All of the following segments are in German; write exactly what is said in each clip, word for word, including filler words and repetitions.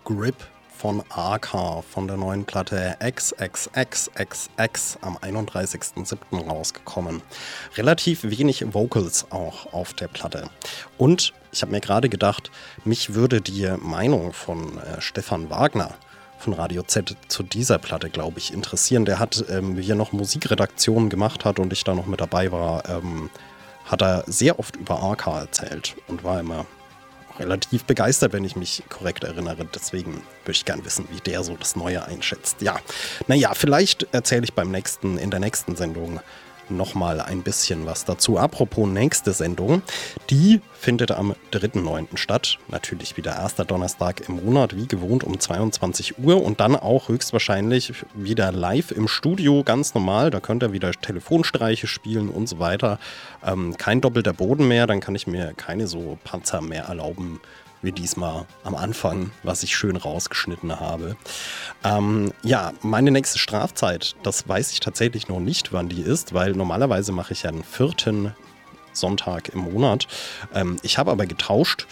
Grip von Arca von der neuen Platte X X X X X am einunddreißigsten siebten rausgekommen. Relativ wenig Vocals auch auf der Platte. Und ich habe mir gerade gedacht, mich würde die Meinung von äh, Stefan Wagner von Radio Z zu dieser Platte, glaube ich, interessieren. Der hat, ähm, wie er noch Musikredaktionen gemacht hat und ich da noch mit dabei war, ähm, hat er sehr oft über Arca erzählt und war immer relativ begeistert, wenn ich mich korrekt erinnere. Deswegen würde ich gern wissen, wie der so das Neue einschätzt. Ja, naja, vielleicht erzähle ich beim nächsten, in der nächsten Sendung nochmal ein bisschen was dazu. Apropos nächste Sendung, die findet am dritten neunten statt. Natürlich wieder erster Donnerstag im Monat, wie gewohnt um zweiundzwanzig Uhr und dann auch höchstwahrscheinlich wieder live im Studio, ganz normal. Da könnt ihr wieder Telefonstreiche spielen und so weiter. Ähm, kein doppelter Boden mehr, dann kann ich mir keine so Panzer mehr erlauben, wie diesmal am Anfang, was ich schön rausgeschnitten habe. Ähm, ja, meine nächste Strafzeit, das weiß ich tatsächlich noch nicht, wann die ist, weil normalerweise mache ich ja den vierten Sonntag im Monat. Ähm, ich habe aber getauscht,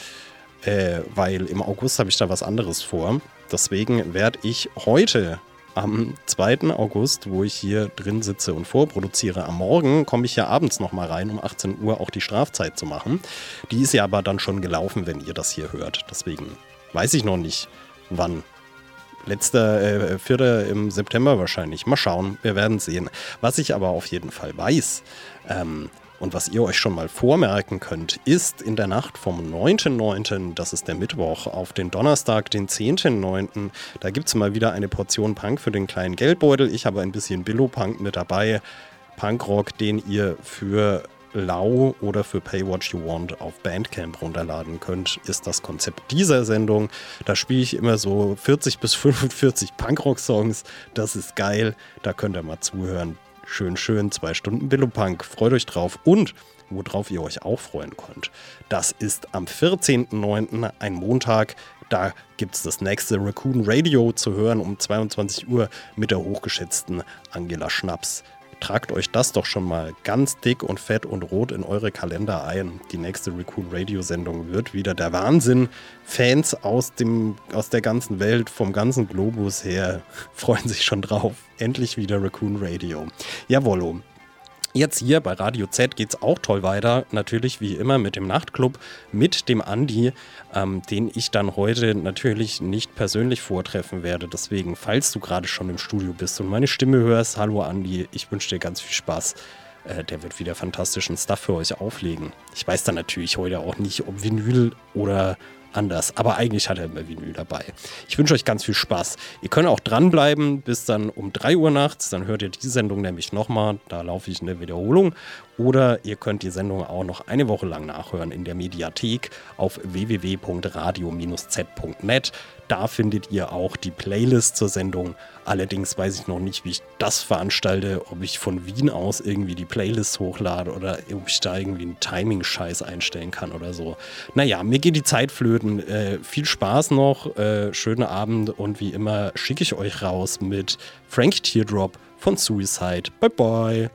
äh, weil im August habe ich da was anderes vor. Deswegen werde ich heute am zweiten August, wo ich hier drin sitze und vorproduziere, am Morgen komme ich ja abends nochmal rein, um achtzehn Uhr auch die Strafzeit zu machen. Die ist ja aber dann schon gelaufen, wenn ihr das hier hört. Deswegen weiß ich noch nicht, wann. Letzter, äh, vierter im September wahrscheinlich. Mal schauen, wir werden sehen. Was ich aber auf jeden Fall weiß, ähm, und was ihr euch schon mal vormerken könnt, ist in der Nacht vom neunten neunten, das ist der Mittwoch, auf den Donnerstag, den zehnten neunten, da gibt es mal wieder eine Portion Punk für den kleinen Geldbeutel. Ich habe ein bisschen Billo-Punk mit dabei. Punkrock, den ihr für lau oder für Pay What You Want auf Bandcamp runterladen könnt, ist das Konzept dieser Sendung. Da spiele ich immer so vierzig bis fünfundvierzig Punkrock-Songs. Das ist geil. Da könnt ihr mal zuhören. Schön, schön, zwei Stunden Billo-Punk. Freut euch drauf. Und worauf ihr euch auch freuen könnt, das ist am vierzehnten neunten, ein Montag. Da gibt es das nächste Raccoon Radio zu hören um zweiundzwanzig Uhr mit der hochgeschätzten Angela Schnaps. Tragt euch das doch schon mal ganz dick und fett und rot in eure Kalender ein. Die nächste Raccoon Radio Sendung wird wieder der Wahnsinn. Fans aus, dem, aus der ganzen Welt, vom ganzen Globus her, freuen sich schon drauf. Endlich wieder Raccoon Radio. Jawollo. Jetzt hier bei Radio Z geht es auch toll weiter. Natürlich wie immer mit dem Nachtclub, mit dem Andi, ähm, den ich dann heute natürlich nicht persönlich vortreffen werde. Deswegen, falls du gerade schon im Studio bist und meine Stimme hörst, hallo Andi, ich wünsche dir ganz viel Spaß. Äh, der wird wieder fantastischen Stuff für euch auflegen. Ich weiß dann natürlich heute auch nicht, ob Vinyl oder anders, aber eigentlich hat er immer Vinyl dabei. Ich wünsche euch ganz viel Spaß. Ihr könnt auch dranbleiben bis dann um drei Uhr nachts, dann hört ihr die Sendung nämlich nochmal, da laufe ich in der Wiederholung. Oder ihr könnt die Sendung auch noch eine Woche lang nachhören in der Mediathek auf w w w punkt radio z punkt net. Da findet ihr auch die Playlist zur Sendung. Allerdings weiß ich noch nicht, wie ich das veranstalte, ob ich von Wien aus irgendwie die Playlist hochlade oder ob ich da irgendwie einen Timing-Scheiß einstellen kann oder so. Naja, mir geht die Zeit flöten. Äh, viel Spaß noch, äh, schönen Abend und wie immer schicke ich euch raus mit Frankie Teardrop von Suicide. Bye bye.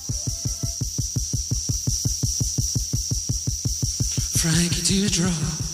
Frankie Teardrop.